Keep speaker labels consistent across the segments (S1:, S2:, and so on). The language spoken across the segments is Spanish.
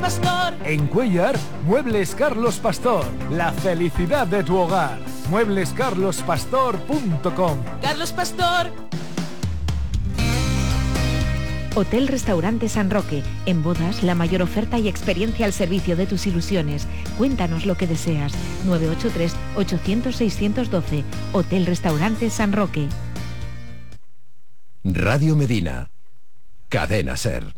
S1: Pastor.
S2: En Cuéllar, Muebles Carlos Pastor. La felicidad de tu hogar. mueblescarlospastor.com.
S1: Carlos Pastor.
S3: Hotel Restaurante San Roque. En bodas, la mayor oferta y experiencia al servicio de tus ilusiones. Cuéntanos lo que deseas. 983-800-612. Hotel Restaurante San Roque.
S4: Radio Medina. Cadena SER.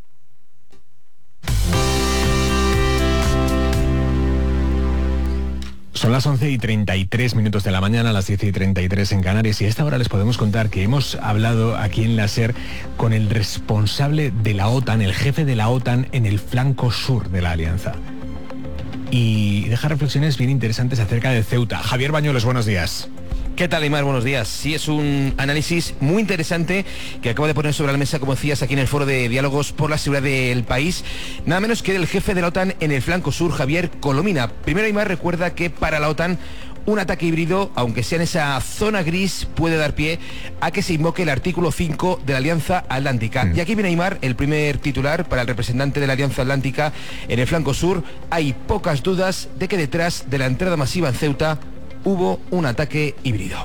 S5: Son las 11:33 de la mañana, las 10:33 en Canarias, y a esta hora les podemos contar que hemos hablado aquí en la SER con el responsable de la OTAN, el jefe de la OTAN en el flanco sur de la alianza. Y deja reflexiones bien interesantes acerca de Ceuta. Javier Bañuelos, buenos días.
S6: ¿Qué tal, Aymar? Buenos días. Sí, es un análisis muy interesante que acaba de poner sobre la mesa, como decías, aquí en el Foro de Diálogos por la Seguridad del País, nada menos que del jefe de la OTAN en el flanco sur, Javier Colomina. Primero, Aymar, recuerda que para la OTAN un ataque híbrido, aunque sea en esa zona gris, puede dar pie a que se invoque el artículo 5 de la Alianza Atlántica. Y aquí viene, Aymar, el primer titular para el representante de la Alianza Atlántica en el flanco sur. Hay pocas dudas de que detrás de la entrada masiva en Ceuta hubo un ataque híbrido.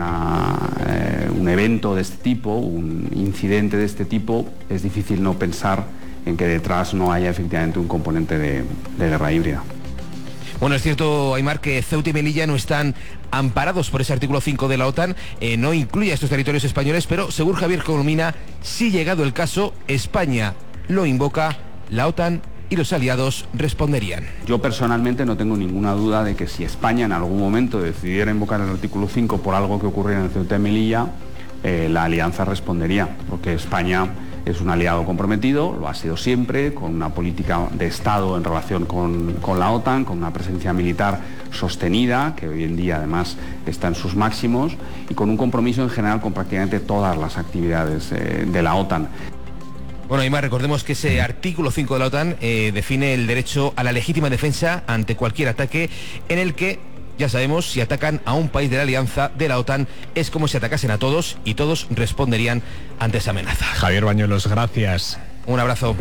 S7: Un evento de este tipo, un incidente de este tipo, es difícil no pensar en que detrás no haya efectivamente un componente de guerra híbrida.
S6: Bueno, es cierto, Aymar, que Ceuta y Melilla no están amparados por ese artículo 5 de la OTAN, no incluye a estos territorios españoles, pero según Javier Colomina, si llegado el caso, España lo invoca, la OTAN y los aliados responderían.
S7: Yo personalmente no tengo ninguna duda de que si España en algún momento decidiera invocar el artículo 5 por algo que ocurriera en Ceuta y Melilla, la alianza respondería, porque España es un aliado comprometido, lo ha sido siempre, con una política de Estado en relación con la OTAN, con una presencia militar sostenida, que hoy en día además está en sus máximos, y con un compromiso en general con prácticamente todas las actividades de la OTAN.
S6: Bueno, Aymar, recordemos que ese artículo 5 de la OTAN define el derecho a la legítima defensa ante cualquier ataque, en el que, ya sabemos, si atacan a un país de la alianza de la OTAN, es como si atacasen a todos y todos responderían ante esa amenaza.
S5: Javier Bañuelos, gracias.
S6: Un abrazo.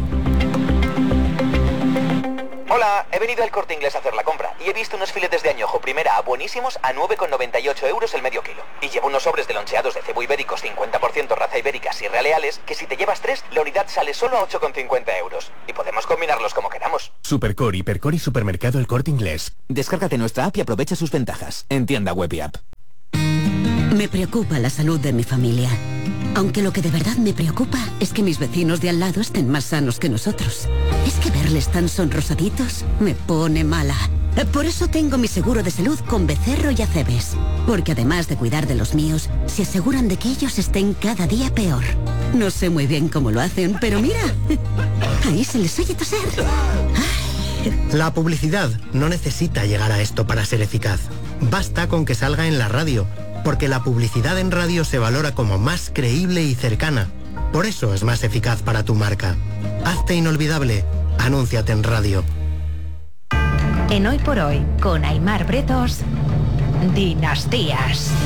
S8: Hola, he venido al Corte Inglés a hacer la compra y he visto unos filetes de añojo primera A buenísimos a 9,98 € el medio kilo. Y llevo unos sobres de loncheados de cebo ibéricos 50% raza ibéricas y realeales, que si te llevas 3, la unidad sale solo a 8,50 €. Y podemos combinarlos como queramos.
S4: Supercore, Hipercore y Supermercado El Corte Inglés.
S8: Descárgate nuestra app y aprovecha sus ventajas. En tienda web y app.
S9: Me preocupa la salud de mi familia. Aunque lo que de verdad me preocupa es que mis vecinos de al lado estén más sanos que nosotros. Es que verles tan sonrosaditos me pone mala. Por eso tengo mi seguro de salud con Becerro y Acebes. Porque además de cuidar de los míos, se aseguran de que ellos estén cada día peor. No sé muy bien cómo lo hacen, pero mira, ahí se les oye toser.
S10: La publicidad no necesita llegar a esto para ser eficaz. Basta con que salga en la radio, porque la publicidad en radio se valora como más creíble y cercana. Por eso es más eficaz para tu marca. Hazte inolvidable. Anúnciate en radio.
S3: En Hoy por Hoy, con Aymar Bretos, Dinastías.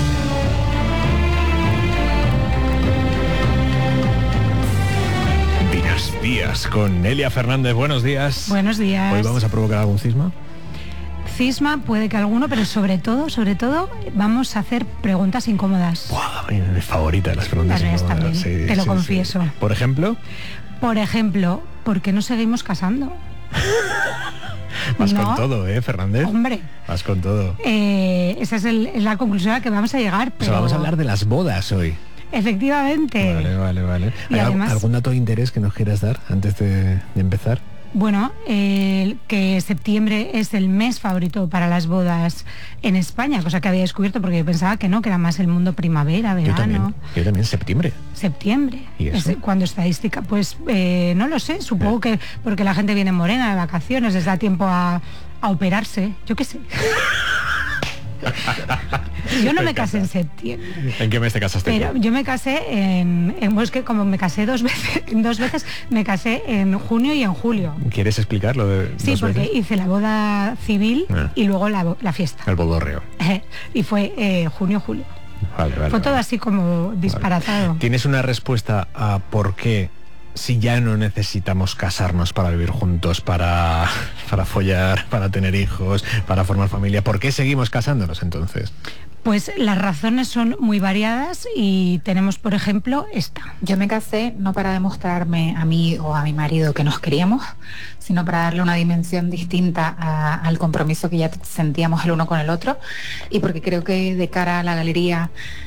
S5: Dinastías con Nelia Fernández. Buenos días.
S11: Buenos días.
S5: ¿Hoy vamos a provocar algún cisma?
S11: Cisma, puede que alguno, pero sobre todo, vamos a hacer preguntas incómodas.
S5: ¡Wow! Mi favorita, las preguntas incómodas.
S11: También,
S5: sí,
S11: te lo confieso.
S5: Sí. ¿Por ejemplo?
S11: Por ejemplo, ¿por qué no seguimos casando?
S5: Vas con todo, Fernández?
S11: Hombre.
S5: Vas con todo.
S11: Esa es la conclusión a la que vamos a llegar. Pero...
S5: O sea, vamos a hablar de las bodas hoy.
S11: Efectivamente.
S5: Vale.
S11: Y además,
S5: ¿algún dato de interés que nos quieras dar antes de empezar?
S11: Bueno, que septiembre es el mes favorito para las bodas en España, cosa que había descubierto porque yo pensaba que no, que era más el mundo primavera, verano.
S5: Yo también, septiembre.
S11: Septiembre.
S5: ¿Y eso?
S11: Cuando estadística, pues no lo sé, supongo que porque la gente viene morena de vacaciones, les da tiempo a operarse, yo qué sé. Yo no me casé en septiembre.
S5: ¿En qué mes te casaste?
S11: Pero yo me casé es que como me casé dos veces, me casé en junio y en julio.
S5: ¿Quieres explicarlo?
S11: Sí, porque hice la boda civil y luego la fiesta.
S5: El bodorreo.
S11: Y fue junio-julio.
S5: Vale,
S11: fue todo así como disparatado.
S5: Vale. ¿Tienes una respuesta a por qué si ya no necesitamos casarnos para vivir juntos, para follar, para tener hijos, para formar familia? ¿Por qué seguimos casándonos entonces?
S11: Pues las razones son muy variadas y tenemos, por ejemplo, esta.
S1: Yo me casé no para demostrarme a mí o a mi marido que nos queríamos, sino para darle una dimensión distinta al compromiso que ya sentíamos el uno con el otro, y porque creo que de cara a la galería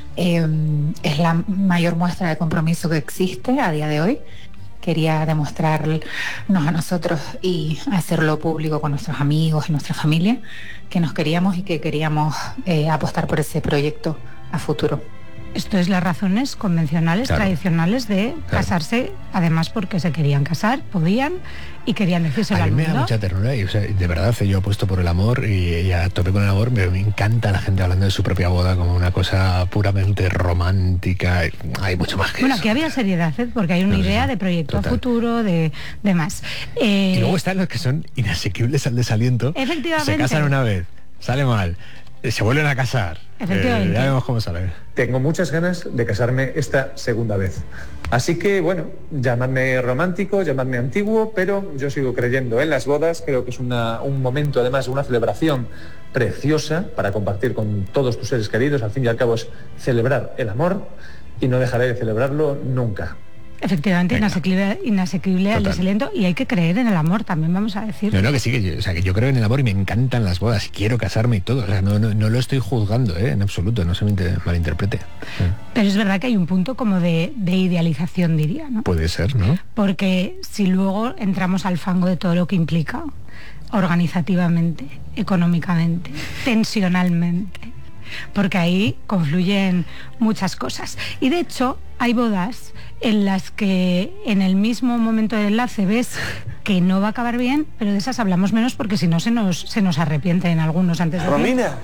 S1: es la mayor muestra de compromiso que existe a día de hoy. Quería demostrarnos a nosotros y hacerlo público con nuestros amigos y nuestra familia que nos queríamos y que queríamos apostar por ese proyecto a futuro.
S11: Esto es las razones convencionales,
S5: claro,
S11: tradicionales de casarse, además porque se querían casar, podían y querían decírselo al
S5: mundo. A mí me da mucha ternura y, o sea, de verdad, yo apuesto por el amor y a tope con el amor, pero me encanta la gente hablando de su propia boda como una cosa puramente romántica. Hay mucho más que eso.
S11: Bueno, aquí había seriedad, porque hay una idea de proyecto a futuro, de más.
S5: Y luego están los que son inasequibles al desaliento.
S11: Efectivamente.
S5: Se casan una vez, sale mal, se vuelven a casar.
S11: Efectivamente.
S5: Ya vemos cómo sale.
S12: Tengo muchas ganas de casarme esta segunda vez. Así que, bueno, llamadme romántico, llamadme antiguo, pero yo sigo creyendo en las bodas. Creo que es un momento, además, una celebración preciosa para compartir con todos tus seres queridos. Al fin y al cabo es celebrar el amor y no dejaré de celebrarlo nunca.
S11: Efectivamente, inasequible al desaliento, y hay que creer en el amor, también vamos a decir.
S5: No, que sí, que yo creo en el amor y me encantan las bodas, quiero casarme y todo, o sea, no lo estoy juzgando, en absoluto, no se me malinterprete.
S11: Pero es verdad que hay un punto como de idealización, diría, ¿no?
S5: Puede ser, ¿no?
S11: Porque si luego entramos al fango de todo lo que implica, organizativamente, económicamente, tensionalmente, porque ahí confluyen muchas cosas. Y de hecho, hay bodas en las que en el mismo momento del enlace ves que no va a acabar bien, pero de esas hablamos menos porque si no se nos arrepienten algunos antes de...
S13: ¡Romina!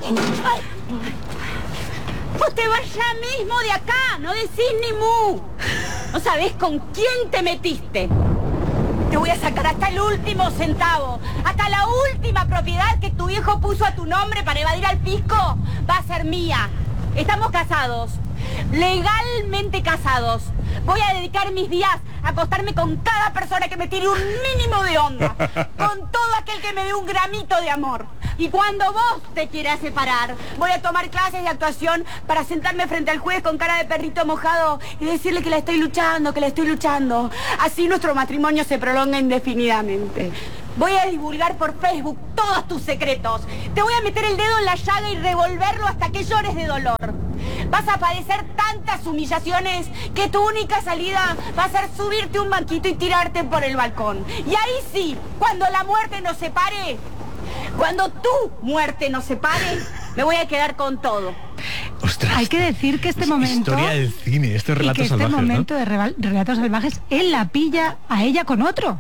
S14: Vos te vas ya mismo de acá, no decís ni mu. No sabés con quién te metiste. Te voy a sacar hasta el último centavo, hasta la última propiedad que tu hijo puso a tu nombre para evadir al fisco, va a ser mía. Estamos casados, legalmente casados. Voy a dedicar mis días a acostarme con cada persona que me tire un mínimo de onda, con todo aquel que me dé un gramito de amor. Y cuando vos te quieras separar, voy a tomar clases de actuación para sentarme frente al juez con cara de perrito mojado y decirle que la estoy luchando. Así nuestro matrimonio se prolonga indefinidamente. Voy a divulgar por Facebook todos tus secretos. Te voy a meter el dedo en la llaga y revolverlo hasta que llores de dolor. Vas a padecer tantas humillaciones que tu única salida va a ser subirte un banquito y tirarte por el balcón. Y ahí sí, cuando la muerte nos separe, cuando tu muerte nos separe, me voy a quedar con todo.
S5: Ostras,
S11: hay que decir que este momento...
S5: Historia del cine, estos relatos salvajes,
S11: este momento,
S5: ¿no?
S11: de relatos salvajes, él la pilla a ella con otro.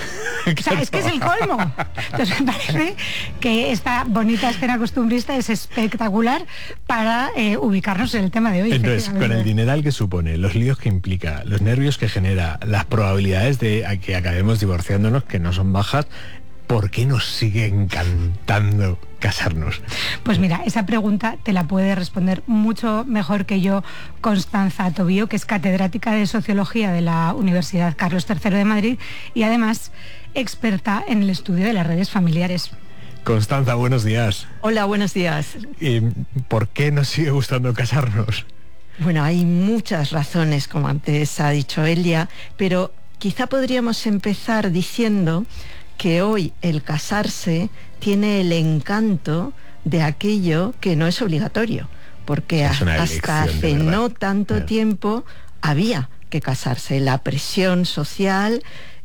S11: O sea, es que es el colmo. Entonces me parece que esta bonita escena costumbrista es espectacular para ubicarnos en el tema de hoy.
S5: Entonces, con el dineral que supone, los líos que implica, los nervios que genera, las probabilidades de que acabemos divorciándonos, que no son bajas, ¿por qué nos sigue encantando casarnos?
S11: Pues mira, esa pregunta te la puede responder mucho mejor que yo Constanza Tobío, que es catedrática de Sociología de la Universidad Carlos III de Madrid y además experta en el estudio de las redes familiares.
S5: Constanza, buenos días.
S15: Hola, buenos días.
S5: ¿Por qué nos sigue gustando casarnos?
S15: Bueno, hay muchas razones, como antes ha dicho Elia, pero quizá podríamos empezar diciendo que hoy el casarse tiene el encanto de aquello que no es obligatorio, porque hasta hace no tanto tiempo había que casarse. La presión social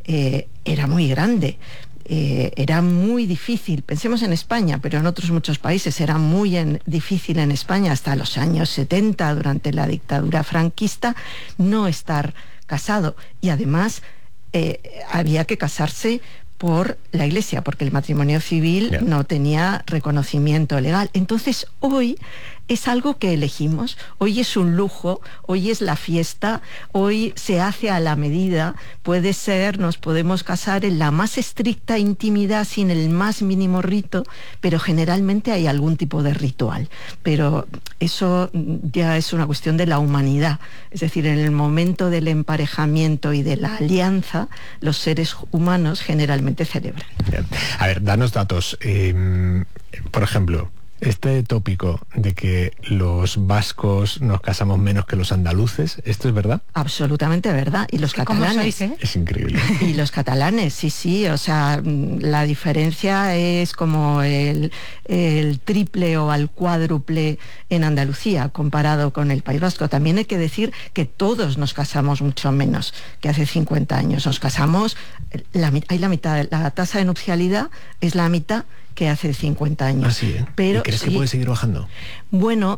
S15: era muy grande, era muy difícil. Pensemos en España, pero en otros muchos países era muy difícil en España hasta los años 70, durante la dictadura franquista, no estar casado. Y además había que casarse por la Iglesia, porque el matrimonio civil no tenía reconocimiento legal. Entonces hoy es algo que elegimos. Hoy es un lujo, hoy es la fiesta, hoy se hace a la medida. Puede ser, nos podemos casar en la más estricta intimidad sin el más mínimo rito, pero generalmente hay algún tipo de ritual. Pero eso ya es una cuestión de la humanidad. Es decir, en el momento del emparejamiento y de la alianza, los seres humanos generalmente celebran.
S5: A ver, danos datos. Por ejemplo, este tópico de que los vascos nos casamos menos que los andaluces, ¿esto es verdad?
S15: Absolutamente verdad. Y los catalanes.
S5: Es increíble.
S15: Y los catalanes, sí, o sea, la diferencia es como el triple o al cuádruple en Andalucía comparado con el País Vasco. También hay que decir que todos nos casamos mucho menos que hace 50 años. Nos casamos, hay la mitad, la tasa de nupcialidad es la mitad que hace 50 años.
S5: Así, ¿eh?
S15: Pero,
S5: ¿y crees que puede seguir bajando?
S15: Bueno,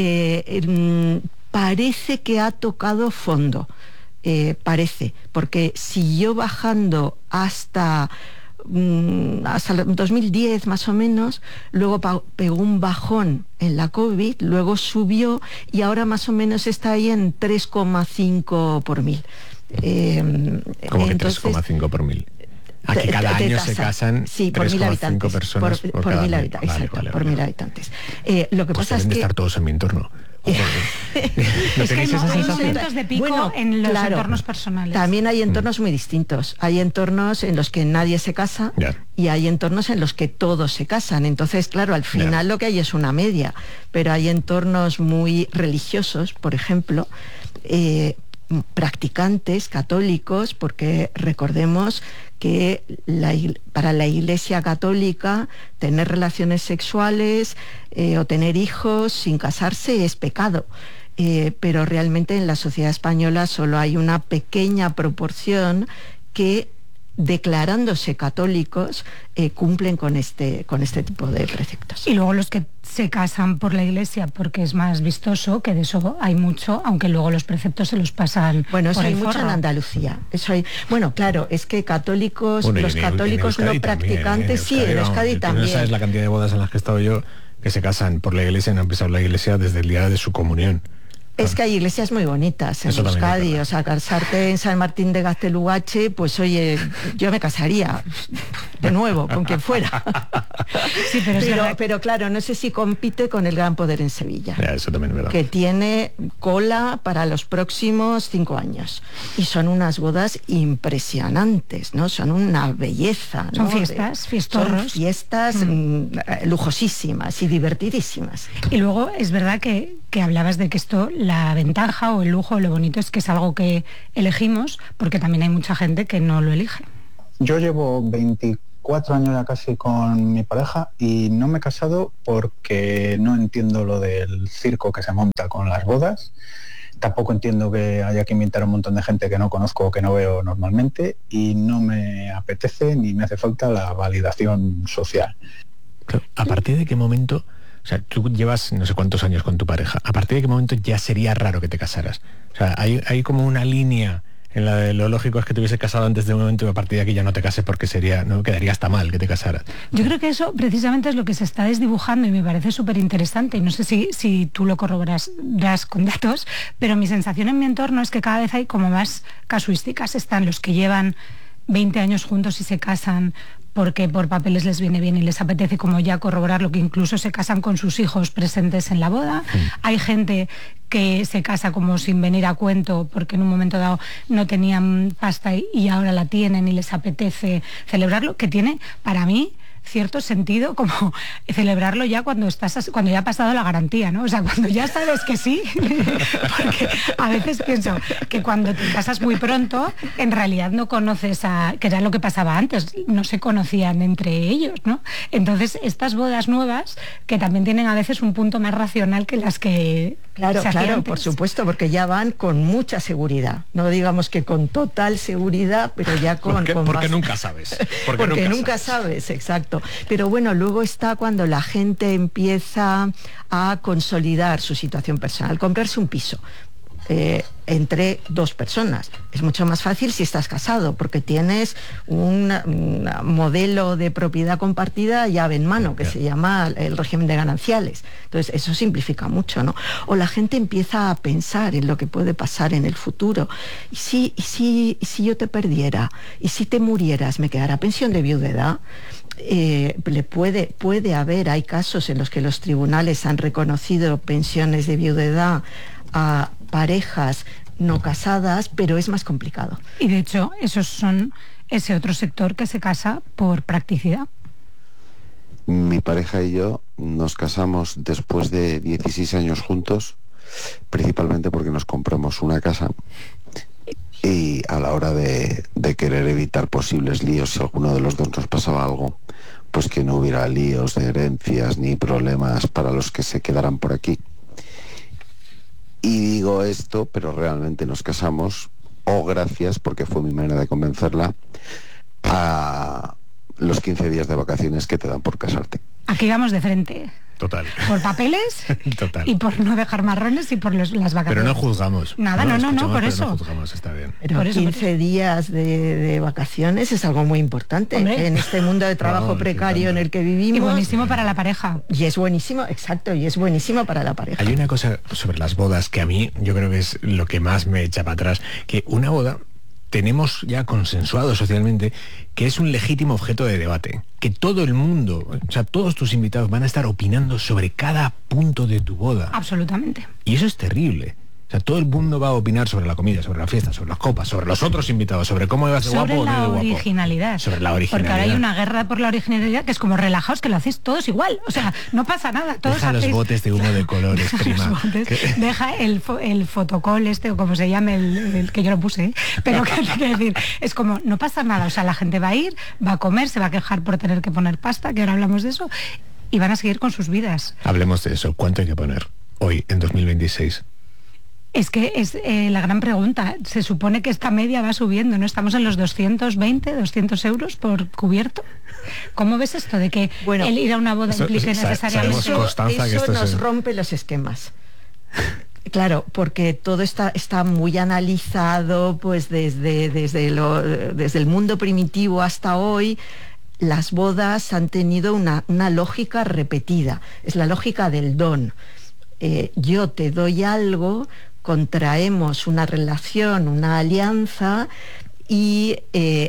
S15: parece que ha tocado fondo. Parece, porque siguió bajando hasta 2010 más o menos, luego pegó un bajón en la COVID, luego subió y ahora más o menos está ahí en 3,5 por mil.
S5: ¿Cómo que 3,5 por mil? Aquí cada año se casan,
S15: sí, por
S5: 3,5
S15: mil habitantes,
S5: personas por
S15: mil habitantes, exacto, por mil habitantes. Lo que
S5: pues
S15: pasa es que
S5: estar todos en mi entorno.
S15: ¿No
S11: es que hay momentos de pico en los entornos personales.
S15: También hay entornos muy distintos. Hay entornos en los que nadie se casa y hay entornos en los que todos se casan. Entonces, claro, al final lo que hay es una media. Pero hay entornos muy religiosos, por ejemplo, practicantes católicos, porque recordemos que para la Iglesia católica tener relaciones sexuales o tener hijos sin casarse es pecado. Pero realmente en la sociedad española solo hay una pequeña proporción que, declarándose católicos, cumplen con este tipo de preceptos.
S11: Y luego los que se casan por la Iglesia porque es más vistoso, que de eso hay mucho, aunque luego los preceptos se los pasan.
S15: Bueno, eso
S11: por
S15: hay
S11: el
S15: mucho
S11: forro.
S15: en Andalucía. Bueno, claro, es que católicos,
S5: bueno,
S15: los católicos no practicantes, sí, en Euskadi también.
S5: No sabes la cantidad de bodas en las que he estado yo que se casan por la Iglesia y no han pisado la Iglesia desde el día de su comunión.
S15: Es que hay iglesias muy bonitas en Euskadi, o sea, casarte en San Martín de Gaztelugatxe, pues oye, yo me casaría de nuevo, con quien fuera.
S11: Sí,
S15: pero claro, no sé si compite con el Gran Poder en Sevilla.
S5: Ya, eso también es verdad.
S15: Que tiene cola para los próximos 5 años. Y son unas bodas impresionantes, ¿no? Son una belleza, ¿no?
S11: Son fiestas, fiestorros.
S15: Son fiestas lujosísimas y divertidísimas.
S11: Y luego es verdad que hablabas de que esto, la ventaja o el lujo, lo bonito es que es algo que elegimos, porque también hay mucha gente que no lo elige.
S13: Yo llevo 24 años ya casi con mi pareja y no me he casado porque no entiendo lo del circo que se monta con las bodas. Tampoco entiendo que haya que invitar a un montón de gente que no conozco o que no veo normalmente, y no me apetece ni me hace falta la validación social.
S5: ¿A partir de qué momento? O sea, tú llevas no sé cuántos años con tu pareja. ¿A partir de qué momento ya sería raro que te casaras? O sea, hay como una línea en la de lo lógico es que te hubiese casado antes de un momento y a partir de aquí ya no te cases porque quedaría hasta mal que te casaras.
S11: Yo creo que eso precisamente es lo que se está desdibujando y me parece súper interesante. Y no sé si tú lo corroborarás con datos, pero mi sensación en mi entorno es que cada vez hay como más casuísticas. Están los que llevan 20 años juntos y se casan porque por papeles les viene bien y les apetece como ya corroborar lo que incluso se casan con sus hijos presentes en la boda. Hay gente que se casa como sin venir a cuento porque en un momento dado no tenían pasta y ahora la tienen y les apetece celebrarlo, que tiene para mí cierto sentido como celebrarlo ya cuando ya ha pasado la garantía, ¿no? O sea, cuando ya sabes que sí, porque a veces pienso que cuando te casas muy pronto, en realidad no conoces que era lo que pasaba antes, no se conocían entre ellos, ¿no? Entonces, estas bodas nuevas, que también tienen a veces un punto más racional que las que
S15: Claro,
S11: se hacían
S15: claro,
S11: antes.
S15: por supuesto, porque ya van con mucha seguridad. No digamos que con total seguridad, pero ya
S5: porque
S15: bastante.
S5: nunca sabes.
S15: Porque nunca sabes, exacto. Pero bueno, luego está cuando la gente empieza a consolidar su situación personal, comprarse un piso. entre dos personas. Es mucho más fácil si estás casado, porque tienes un modelo de propiedad compartida llave en mano, que se llama el régimen de gananciales. Entonces, eso simplifica mucho, ¿no? O la gente empieza a pensar en lo que puede pasar en el futuro. ¿Y si yo te perdiera? ¿Y si te murieras? ¿Me quedará pensión de viudedad? Puede haber, hay casos en los que los tribunales han reconocido pensiones de viudedad a parejas no casadas, pero es más complicado.
S11: Y de hecho, esos son ese otro sector que se casa por practicidad.
S16: Mi pareja y yo nos casamos después de 16 años juntos, principalmente porque nos compramos una casa y a la hora de querer evitar posibles líos, si alguno de los dos nos pasaba algo, pues que no hubiera líos de herencias ni problemas para los que se quedaran por aquí. Y digo esto, pero realmente nos casamos, gracias, porque fue mi manera de convencerla, a los 15 días de vacaciones que te dan por casarte.
S11: Aquí vamos de frente.
S5: Total.
S11: Por papeles
S5: Total.
S11: y por no dejar marrones y por las vacaciones.
S5: Pero no juzgamos.
S11: Nada, no, por eso.
S5: No juzgamos, está bien.
S15: Pero 15 días de vacaciones es algo muy importante.
S11: Hombre.
S15: En este mundo de trabajo precario en el que vivimos.
S11: Y buenísimo para la pareja.
S15: Y es buenísimo, exacto, y es buenísimo para la pareja.
S5: Hay una cosa sobre las bodas que a mí yo creo que es lo que más me echa para atrás, que una boda tenemos ya consensuado socialmente que es un legítimo objeto de debate, que todo el mundo, o sea, todos tus invitados van a estar opinando sobre cada punto de tu boda.
S11: Absolutamente.
S5: Y eso es terrible. O sea, todo el mundo va a opinar sobre la comida, sobre la fiesta, sobre las copas, sobre los otros invitados, sobre cómo va a ser guapo o no de guapo.
S11: Originalidad.
S5: Sobre la originalidad.
S11: Porque ahora hay una guerra por la originalidad que es como relajaos, que lo hacéis todos igual. O sea, no pasa nada. Todos
S5: deja
S11: hacéis...
S5: los botes de humo de colores, prima.
S11: Deja el fotocall o como se llame, el que yo lo puse, ¿eh? Pero quiero decir, es como, no pasa nada. O sea, la gente va a ir, va a comer, se va a quejar por tener que poner pasta, que ahora hablamos de eso, y van a seguir con sus vidas.
S5: Hablemos de eso. ¿Cuánto hay que poner hoy, en 2026?
S11: Es que es la gran pregunta. Se supone que esta media va subiendo, ¿no? Estamos en los 220, 200 euros por cubierto. ¿Cómo ves esto de que el ir a una boda implique necesariamente...
S15: Eso nos rompe los esquemas. Claro, porque todo está muy analizado, pues desde el mundo primitivo hasta hoy. Las bodas han tenido una lógica repetida. Es la lógica del don. Yo te doy algo, contraemos una relación, una alianza y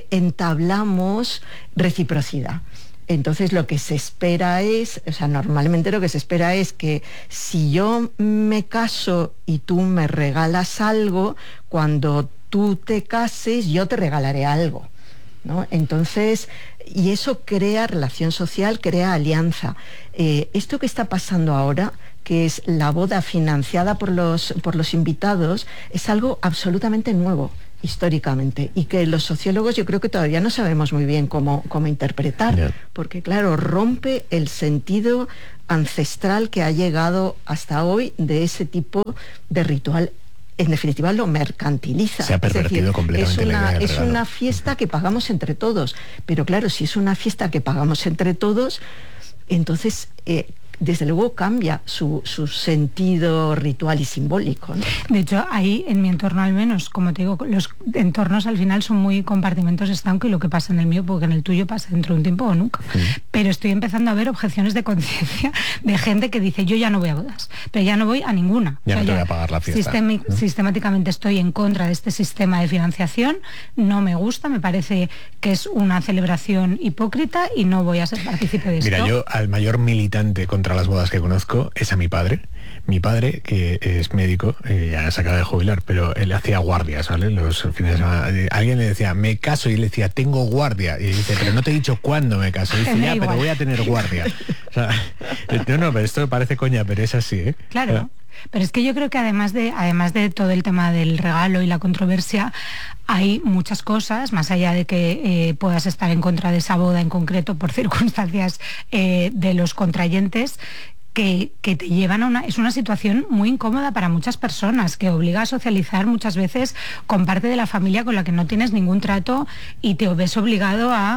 S15: entablamos reciprocidad. Entonces lo que se espera es, o sea, normalmente lo que se espera es que si yo me caso y tú me regalas algo, cuando tú te cases yo te regalaré algo, ¿no? Entonces, y eso crea relación social, crea alianza. Esto que está pasando ahora, que es la boda financiada por los invitados, es algo absolutamente nuevo históricamente y que los sociólogos yo creo que todavía no sabemos muy bien cómo interpretar, porque claro, rompe el sentido ancestral que ha llegado hasta hoy de ese tipo de ritual. En definitiva lo mercantiliza.
S5: Se ha pervertido completamente la idea del regalo.
S15: Es una fiesta que pagamos entre todos, pero claro, si es una fiesta que pagamos entre todos, entonces desde luego cambia su sentido ritual y simbólico, ¿no?
S11: De hecho, ahí en mi entorno al menos, como te digo, los entornos al final son muy compartimentos estanco y lo que pasa en el mío, porque en el tuyo pasa dentro de un tiempo o nunca. Pero estoy empezando a ver objeciones de conciencia de gente que dice, yo ya no voy a bodas, pero ya no voy a ninguna.
S5: Ya no te voy a pagar la fiesta.
S11: Sistemáticamente estoy en contra de este sistema de financiación, no me gusta, me parece que es una celebración hipócrita y no voy a ser partícipe de esto.
S5: Mira, yo al mayor militante contra las bodas que conozco es a mi padre. Mi padre, que es médico, ya se acaba de jubilar, pero él hacía guardias, ¿vale? Los fines de semana. Alguien le decía, me caso, y él le decía, tengo guardia. Y dice, pero no te he dicho cuándo me caso. Y dice, ya, pero voy a tener guardia. O sea, no, pero esto parece coña, pero es así, ¿eh?
S11: Claro. Pero es que yo creo que además de todo el tema del regalo y la controversia, hay muchas cosas, más allá de que puedas estar en contra de esa boda en concreto por circunstancias de los contrayentes, que te llevan es una situación muy incómoda para muchas personas, que obliga a socializar muchas veces con parte de la familia con la que no tienes ningún trato y te ves obligado a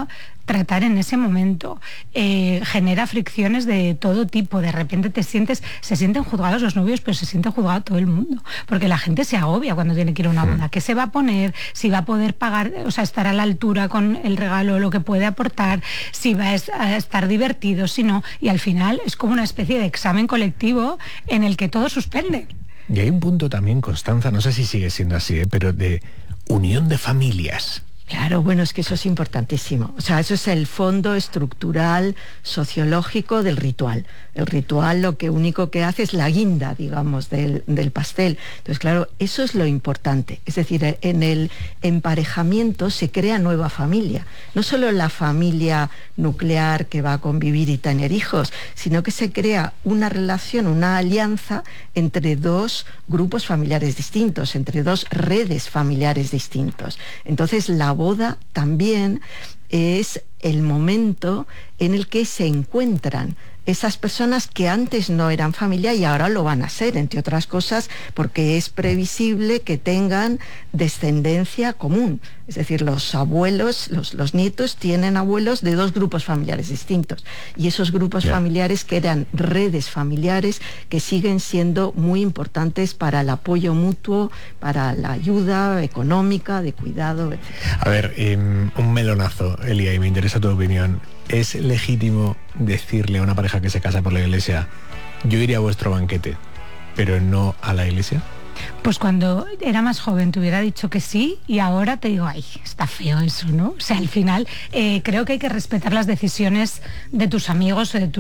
S11: tratar en ese momento. Genera fricciones de todo tipo. De repente se sienten juzgados los novios, pero se siente juzgado todo el mundo. Porque la gente se agobia cuando tiene que ir a una boda. ¿Qué se va a poner? Si va a poder pagar, o sea, estar a la altura con el regalo, lo que puede aportar, si va a estar divertido, si no. Y al final es como una especie de examen colectivo en el que todo suspende.
S5: Y hay un punto también, Constanza, no sé si sigue siendo así, pero de unión de familias.
S15: Claro, bueno, es que eso es importantísimo. O sea, eso es el fondo estructural, sociológico del ritual. El ritual lo que único que hace es la guinda, digamos, del pastel. Entonces, claro, eso es lo importante. Es decir, en el emparejamiento se crea nueva familia. No solo la familia nuclear que va a convivir y tener hijos, sino que se crea una relación, una alianza entre dos grupos familiares distintos, entre dos redes familiares distintos. Entonces, la boda también es el momento en el que se encuentran esas personas que antes no eran familia y ahora lo van a ser, entre otras cosas, porque es previsible que tengan descendencia común. Es decir, los abuelos, los nietos tienen abuelos de dos grupos familiares distintos. Y esos grupos familiares que eran redes familiares que siguen siendo muy importantes para el apoyo mutuo, para la ayuda económica, de cuidado, etc.
S5: A ver, un melonazo, Elia, y me interesa tu opinión. ¿Es legítimo decirle a una pareja que se casa por la iglesia, yo iría a vuestro banquete, pero no a la iglesia?
S11: Pues cuando era más joven te hubiera dicho que sí, y ahora te digo, ay, está feo eso, ¿no? O sea, al final creo que hay que respetar las decisiones de tus amigos o de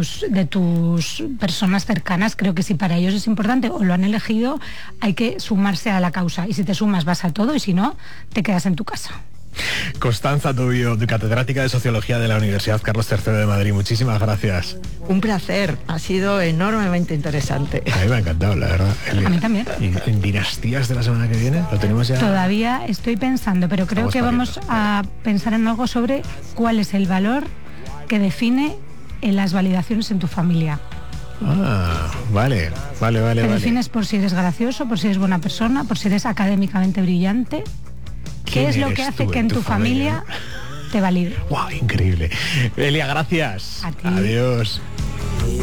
S11: tus personas cercanas. Creo que si para ellos es importante o lo han elegido, hay que sumarse a la causa. Y si te sumas vas a todo, y si no, te quedas en tu casa.
S5: Constanza Tubio, catedrática de Sociología de la Universidad Carlos III de Madrid, muchísimas gracias.
S15: Un placer, ha sido enormemente interesante.
S5: A mí me ha encantado, la verdad, Elia.
S11: A mí también.
S5: ¿Y en dinastías de la semana que viene? ¿Lo tenemos ya?
S11: Todavía estoy pensando, pero creo que vamos a pensar en algo sobre cuál es el valor que define en las validaciones en tu familia.
S5: Vale.
S11: Te defines por si eres gracioso, por si eres buena persona, por si eres académicamente brillante. ¿Qué es lo que hace que en tu familia te valide?
S5: ¡Wow! Increíble. Elia, gracias.
S11: A ti.
S5: Adiós.